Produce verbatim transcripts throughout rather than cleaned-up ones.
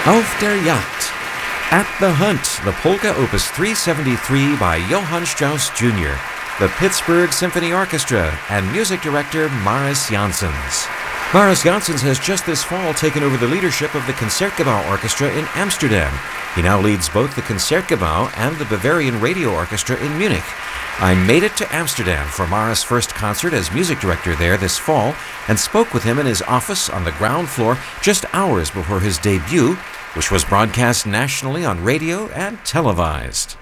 Auf der Jagd. At the Hunt, the polka opus three seventy-three by Johann Strauss Junior, the Pittsburgh Symphony Orchestra, and music director Maris Janssens. Maris Janssens has just this fall taken over the leadership of the Concertgebouw Orchestra in Amsterdam. He now leads both the Concertgebouw and the Bavarian Radio Orchestra in Munich. I made it to Amsterdam for Maris' first concert as music director there this fall and spoke with him in his office on the ground floor just hours before his debut, which was broadcast nationally on radio and televised.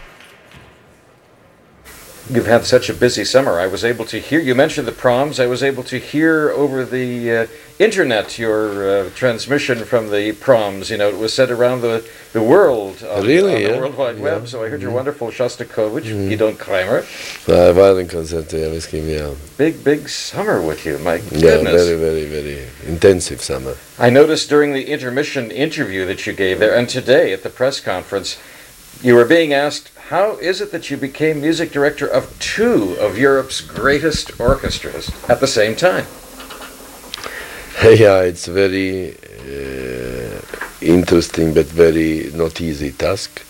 You've had such a busy summer. I was able to hear, you mentioned the proms, I was able to hear over the uh, internet your uh, transmission from the proms. You know, it was sent around the, the world on, really, on yeah. the World Wide yeah. Web. So I heard your wonderful Shostakovich, mm. Gidon Kramer. Uh, violin concert, yeah, with him, yeah. Big, big summer with you, my yeah, goodness. very, very, very intensive summer. I noticed during the intermission interview that you gave there, and today at the press conference, you were being asked, how is it that you became music director of two of Europe's greatest orchestras at the same time? Yeah, it's very uh, interesting but very not easy task.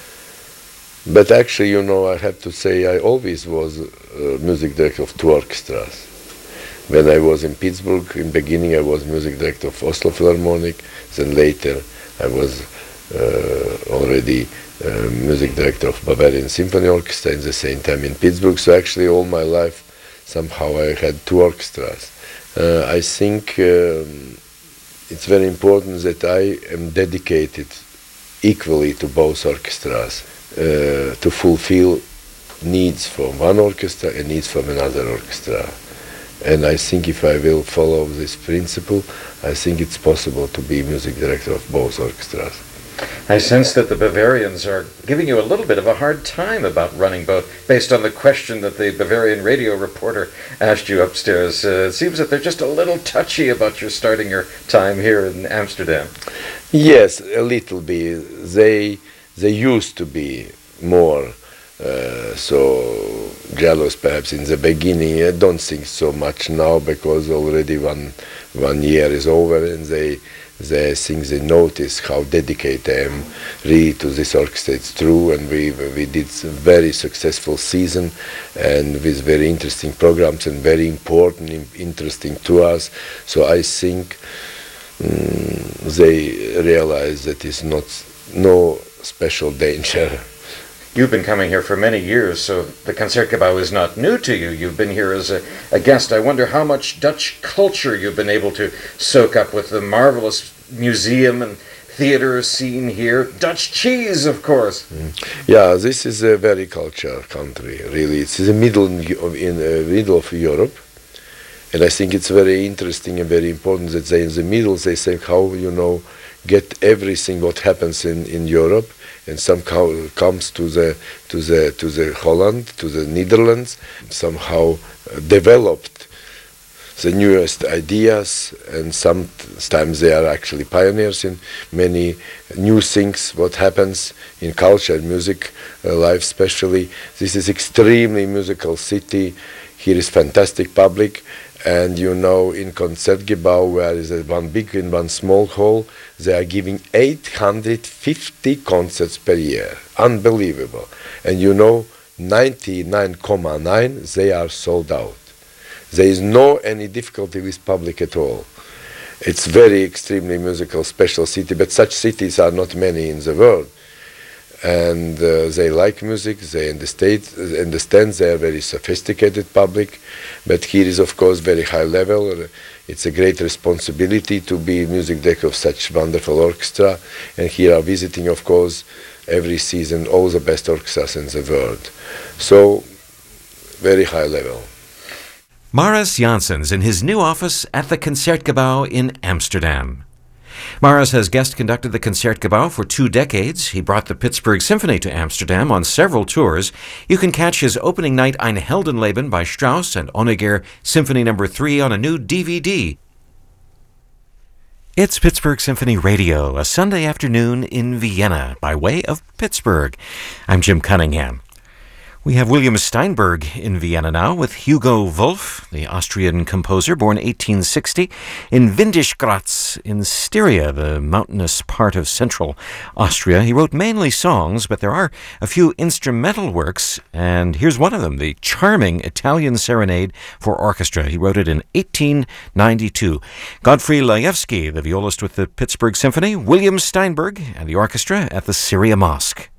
But actually, you know, I have to say I always was uh, music director of two orchestras. When I was in Pittsburgh, in beginning I was music director of Oslo Philharmonic, then later I was uh, already Uh, music director of Bavarian Symphony Orchestra in the same time in Pittsburgh. So actually all my life somehow I had two orchestras. Uh, I think um, it's very important that I am dedicated equally to both orchestras uh, to fulfill needs from one orchestra and needs from another orchestra. And I think if I will follow this principle, I think it's possible to be music director of both orchestras. I sense that the Bavarians are giving you a little bit of a hard time about running both, based on the question that the Bavarian radio reporter asked you upstairs. Uh, it seems that they're just a little touchy about your starting your time here in Amsterdam. Yes, a little bit. They they used to be more uh, so jealous perhaps in the beginning. I don't think so much now because already one one year is over and they They think they notice how dedicated I am really to this orchestra. It's true, and we we did a very successful season, and with very interesting programs and very important, interesting tours. So I think um, they realize that it's not no special danger. You've been coming here for many years, so the Concertgebouw is not new to you. You've been here as a, a guest. I wonder how much Dutch culture you've been able to soak up with the marvelous museum and theater scene here. Dutch cheese, of course. Mm. Yeah, this is a very cultural country, really. It's in the middle of, in the middle of Europe. And I think it's very interesting and very important that they in the middle, they say how, you know, get everything what happens in, in Europe and somehow comes to the to the to the Holland, to the Netherlands, somehow uh, developed the newest ideas, and sometimes they are actually pioneers in many new things what happens in culture and music uh, life especially. This is extremely musical city. Here is fantastic public. And you know, in Concertgebouw, where is one big and one small hall, they are giving eight hundred fifty concerts per year. Unbelievable. And you know, ninety-nine point nine, they are sold out. There is no any difficulty with public at all. It's very extremely musical, special city, but such cities are not many in the world. And uh, they like music, they understand, understand, they are very sophisticated public, but here is of course very high level. It's a great responsibility to be music director of such wonderful orchestra, and here are visiting of course every season all the best orchestras in the world. So, very high level. Maris Janssens in his new office at the Concertgebouw in Amsterdam. Maris has guest-conducted the Concertgebouw for two decades. He brought the Pittsburgh Symphony to Amsterdam on several tours. You can catch his opening night Ein Heldenleben by Strauss and Honegger Symphony number three on a new D V D. It's Pittsburgh Symphony Radio, a Sunday afternoon in Vienna by way of Pittsburgh. I'm Jim Cunningham. We have William Steinberg in Vienna now with Hugo Wolf, the Austrian composer, born eighteen sixty in Windischgratz in Styria, the mountainous part of central Austria. He wrote mainly songs, but there are a few instrumental works, and here's one of them, the charming Italian Serenade for Orchestra. He wrote it in eighteen ninety-two. Godfrey Laevsky, the violist with the Pittsburgh Symphony, William Steinberg and the orchestra at the Syria Mosque.